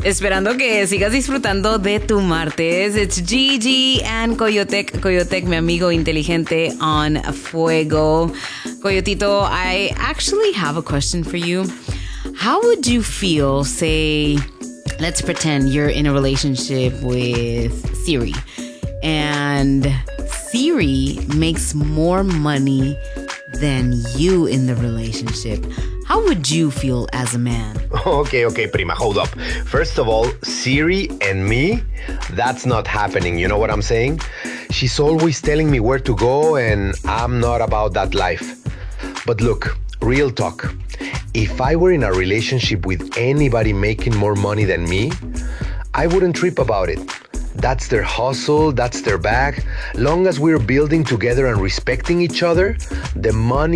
Esperando que sigas disfrutando de tu martes. It's Gigi and Coyotec. Coyotec, mi amigo inteligente on fuego. Coyotito, I actually have a question for you. How would you feel, say, let's pretend you're in a relationship with Siri, and Siri makes more money than you in the relationship? How would you feel as a man? Okay, prima, hold up. First of all, Siri and me, that's not happening. You know what I'm saying? She's always telling me where to go, and I'm not about that life. But look, real talk. If I were in a relationship with anybody making more money than me, I wouldn't trip about it. That's their hustle, that's their bag. Long as we're building together and respecting each other, the money